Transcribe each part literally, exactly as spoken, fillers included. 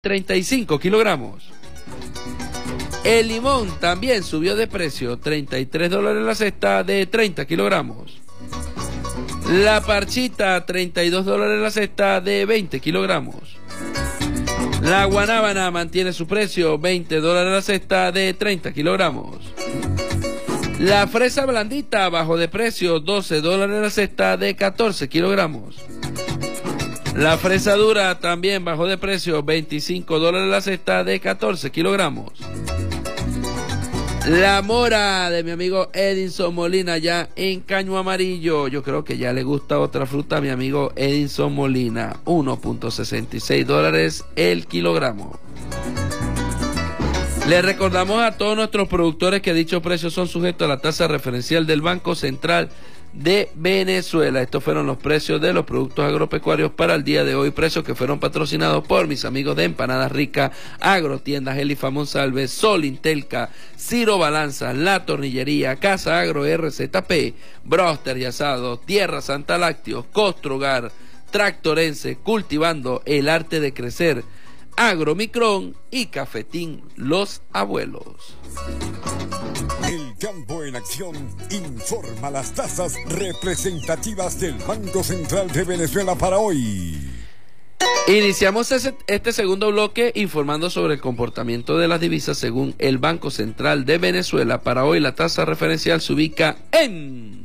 treinta y cinco kilogramos. El limón también subió de precio, treinta y tres dólares la cesta de treinta kilogramos. La parchita, treinta y dos dólares la cesta de veinte kilogramos. La guanábana mantiene su precio, veinte dólares la cesta de treinta kilogramos. La fresa blandita bajó de precio, doce dólares la cesta de catorce kilogramos. La fresa dura también bajó de precio, veinticinco dólares la cesta de catorce kilogramos. La mora de mi amigo Edinson Molina ya en Caño Amarillo. Yo creo que ya le gusta otra fruta a mi amigo Edinson Molina. uno punto sesenta y seis dólares el kilogramo. Le recordamos a todos nuestros productores que dichos precios son sujetos a la tasa referencial del Banco Central de Venezuela. Estos fueron los precios de los productos agropecuarios para el día de hoy, precios que fueron patrocinados por mis amigos de Empanadas Ricas, Agrotiendas Elifa Monsalve, Sol Intelca, Ciro Balanza, La Tornillería, Casa Agro R Z P, Broster y Asado, Tierra Santa Lácteos, Costrogar, Tractorense, Cultivando el Arte de Crecer, Agromicrón y Cafetín Los Abuelos. El Campo en Acción informa las tasas representativas del Banco Central de Venezuela para hoy. Iniciamos ese, este segundo bloque informando sobre el comportamiento de las divisas según el Banco Central de Venezuela. Para hoy la tasa referencial se ubica en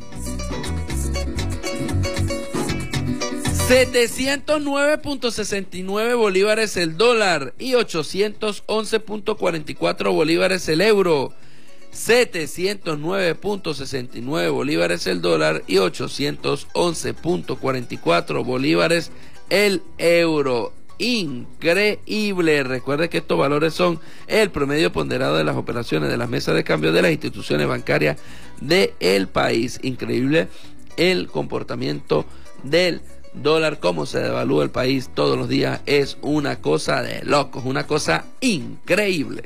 setecientos nueve punto sesenta y nueve bolívares el dólar y ochocientos once punto cuarenta y cuatro bolívares el euro. setecientos nueve punto sesenta y nueve bolívares el dólar y ochocientos once punto cuarenta y cuatro bolívares el euro. Increíble. Recuerde que estos valores son el promedio ponderado de las operaciones de las mesas de cambio de las instituciones bancarias del país. Increíble el comportamiento del dólar, cómo se devalúa el país todos los días. Es una cosa de locos, una cosa increíble.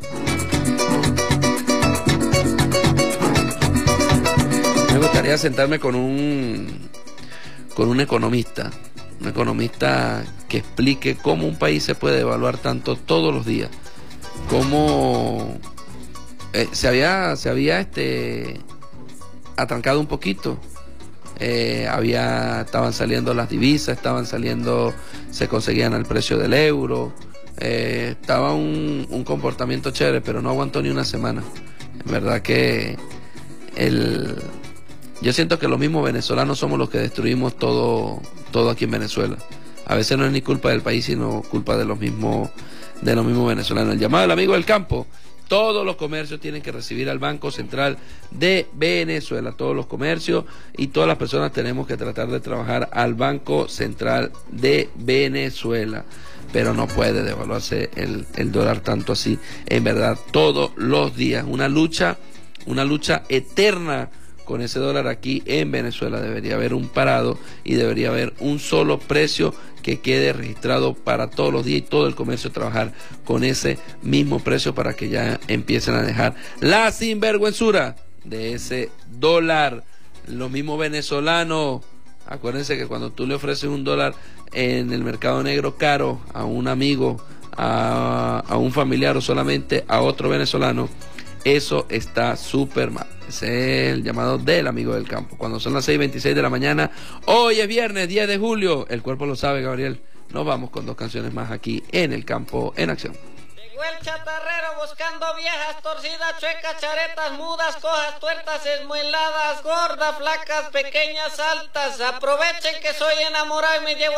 Me gustaría sentarme con un con un economista, un economista que explique cómo un país se puede devaluar tanto todos los días, cómo eh, se había se había este atrancado un poquito. Eh, había estaban saliendo las divisas, estaban saliendo, se conseguían al precio del euro, eh, estaba un, un comportamiento chévere, pero no aguantó ni una semana. En verdad que el yo siento que los mismos venezolanos somos los que destruimos todo, todo aquí en Venezuela. A veces no es ni culpa del país, sino culpa de los mismos, de los mismos venezolanos. El llamado del amigo del campo: todos los comercios tienen que recibir al Banco Central de Venezuela. Todos los comercios y todas las personas tenemos que tratar de trabajar al Banco Central de Venezuela. Pero no puede devaluarse el, el dólar tanto así. En verdad, todos los días. Una lucha, una lucha eterna con ese dólar aquí en Venezuela. Debería haber un parado y debería haber un solo precio que quede registrado para todos los días y todo el comercio trabajar con ese mismo precio para que ya empiecen a dejar la sinvergüenzura de ese dólar. Lo mismo venezolano. Acuérdense que cuando tú le ofreces un dólar en el mercado negro caro a un amigo, a, a un familiar o solamente a otro venezolano, eso está súper mal. Ese es el llamado del amigo del campo. Cuando son las seis y veintiséis de la mañana, hoy es viernes diez de julio. El cuerpo lo sabe, Gabriel. Nos vamos con dos canciones más aquí en el Campo en Acción. Llegó el chatarrero buscando viejas torcidas, chuecas, charetas, mudas, cojas, tuertas, esmueladas, gordas, flacas, pequeñas, altas. Aprovechen que soy enamorado y me llevo